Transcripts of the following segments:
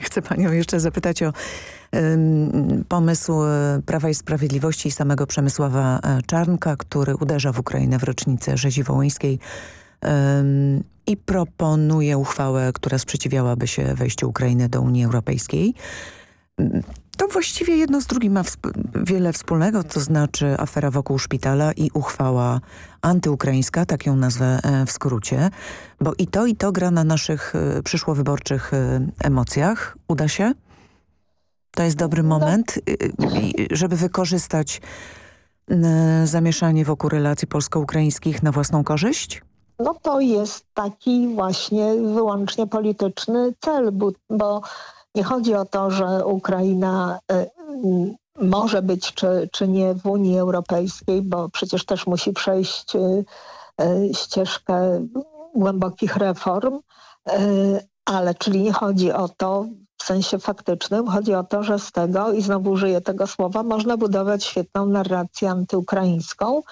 chcę panią jeszcze zapytać o pomysł Prawa i Sprawiedliwości i samego Przemysława Czarnka, który uderza w Ukrainę w rocznicę rzezi wołyńskiej i proponuje uchwałę, która sprzeciwiałaby się wejściu Ukrainy do Unii Europejskiej. To właściwie jedno z drugim ma wiele wspólnego, to znaczy afera wokół szpitala i uchwała antyukraińska, tak ją nazwę w skrócie, bo i to gra na naszych przyszłowyborczych emocjach. Uda się? To jest dobry moment, żeby wykorzystać zamieszanie wokół relacji polsko-ukraińskich na własną korzyść? No to jest taki właśnie wyłącznie polityczny cel, bo nie chodzi o to, że Ukraina może być czy nie w Unii Europejskiej, bo przecież też musi przejść ścieżkę głębokich reform, ale czyli nie chodzi o to w sensie faktycznym, chodzi o to, że z tego, i znowu użyję tego słowa, można budować świetną narrację antyukraińską,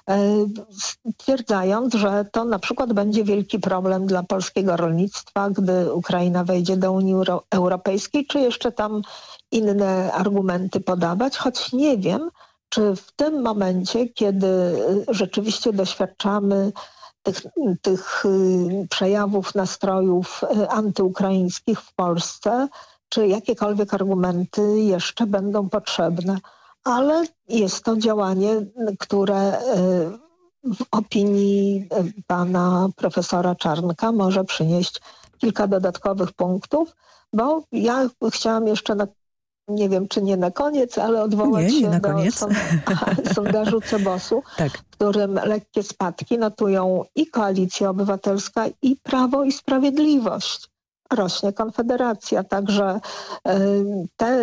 stwierdzając, że to na przykład będzie wielki problem dla polskiego rolnictwa, gdy Ukraina wejdzie do Unii Europejskiej, czy jeszcze tam inne argumenty podawać, choć nie wiem, czy w tym momencie, kiedy rzeczywiście doświadczamy tych przejawów nastrojów antyukraińskich w Polsce, czy jakiekolwiek argumenty jeszcze będą potrzebne. Ale jest to działanie, które w opinii pana profesora Czarnka może przynieść kilka dodatkowych punktów, bo ja chciałam jeszcze nie wiem czy nie na koniec, ale odwołać się do sondażu CBOS-u, tak, w którym lekkie spadki notują i Koalicja Obywatelska, i Prawo i Sprawiedliwość. Rośnie Konfederacja, także te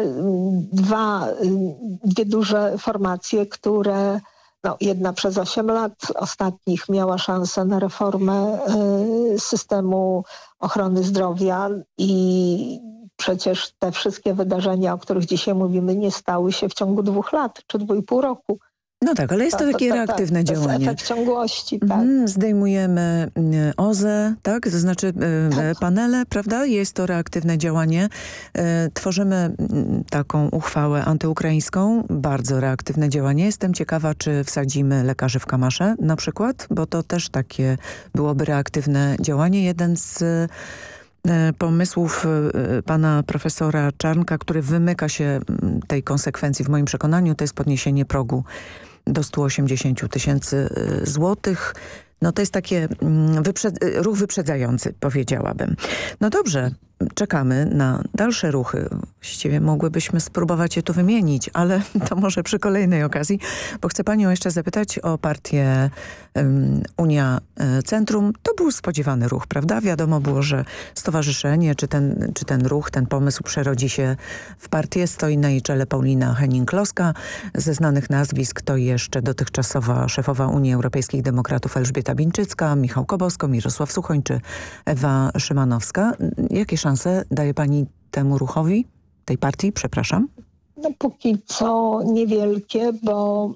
dwie duże formacje, które jedna przez 8 lat ostatnich miała szansę na reformę systemu ochrony zdrowia i przecież te wszystkie wydarzenia, o których dzisiaj mówimy, nie stały się w ciągu 2 lat czy 2,5 roku. No tak, ale jest to takie reaktywne działanie. To jest efekt ciągłości, tak. Zdejmujemy OZE, tak? To znaczy panele, prawda? Jest to reaktywne działanie. Tworzymy taką uchwałę antyukraińską, bardzo reaktywne działanie. Jestem ciekawa, czy wsadzimy lekarzy w kamasze na przykład, bo to też takie byłoby reaktywne działanie. Jeden z pomysłów pana profesora Czarnka, który wymyka się tej konsekwencji w moim przekonaniu, to jest podniesienie progu do 180 000 złotych. No to jest takie ruch wyprzedzający, powiedziałabym. No dobrze, czekamy na dalsze ruchy. Właściwie mogłybyśmy spróbować je tu wymienić, ale to może przy kolejnej okazji, bo chcę panią jeszcze zapytać o partię Unia Centrum. To był spodziewany ruch, prawda? Wiadomo było, że stowarzyszenie, czy ten ruch, ten pomysł przerodzi się w partię. Stoi na jej czele Paulina Henning-Kloska. Ze znanych nazwisk to jeszcze dotychczasowa szefowa Unii Europejskich Demokratów Elżbieta Bińczycka, Michał Kobosko, Mirosław Suchoń czy Ewa Szymanowska. Jakie szanse daje pani temu ruchowi, tej partii, przepraszam? No póki co niewielkie, bo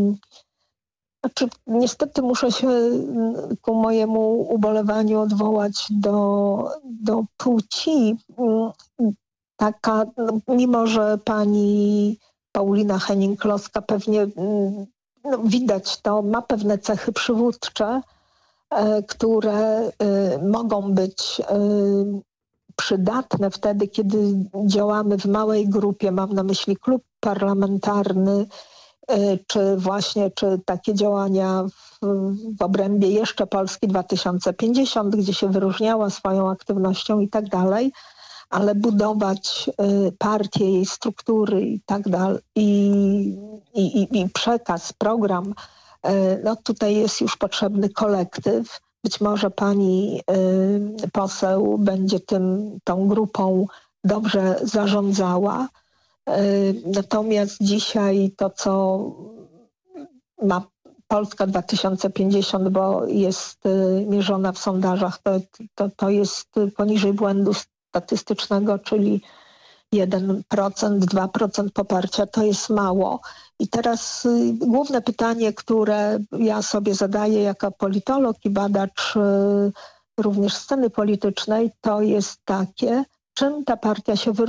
niestety muszę się ku mojemu ubolewaniu odwołać do płci. Taka, mimo że pani Paulina Henning-Kloska pewnie widać to, ma pewne cechy przywódcze, które mogą być przydatne wtedy, kiedy działamy w małej grupie, mam na myśli klub parlamentarny, czy takie działania w obrębie jeszcze Polski 2050, gdzie się wyróżniała swoją aktywnością i tak dalej, ale budować partię, jej struktury i tak dalej, i przekaz, program, no tutaj jest już potrzebny kolektyw. Być może pani poseł będzie tą grupą dobrze zarządzała. Natomiast dzisiaj to, co ma Polska 2050, bo jest mierzona w sondażach, to jest poniżej błędu statystycznego, czyli 1%, 2% poparcia, to jest mało. I teraz główne pytanie, które ja sobie zadaję jako politolog i badacz również sceny politycznej, to jest takie, czym ta partia się wyróżnia